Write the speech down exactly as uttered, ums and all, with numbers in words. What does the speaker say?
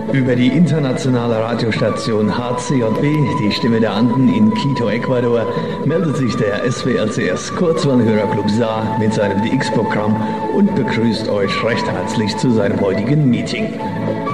Über die internationale Radiostation H C J B, die Stimme der Anden in Quito, Ecuador, meldet sich der S W L C S Kurzwellenhörerclub Saar mit seinem D X-Programm und begrüßt euch recht herzlich zu seinem heutigen Meeting.